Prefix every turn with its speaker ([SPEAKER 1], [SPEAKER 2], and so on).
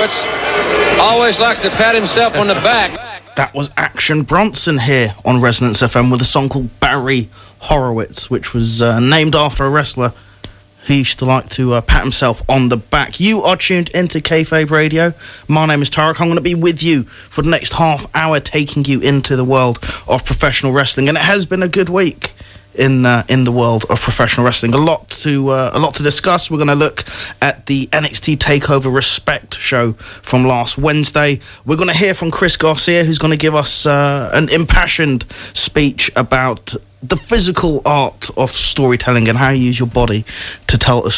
[SPEAKER 1] Horowitz always likes to pat himself on the back.
[SPEAKER 2] That was Action Bronson here on Resonance FM with a song called Barry Horowitz, which was named after a wrestler who used to like to pat himself on the back. You are tuned into Kayfabe Radio. My name is Tarek. I'm going to be with you for the next half hour, taking you into the world of professional wrestling. And it has been a good week in the world of professional wrestling. A lot to discuss. We're going to look at the NXT TakeOver Respect show from last Wednesday. We're going to hear from Chris Garcia, who's going to give us an impassioned speech about the physical art of storytelling and how you use your body to tell a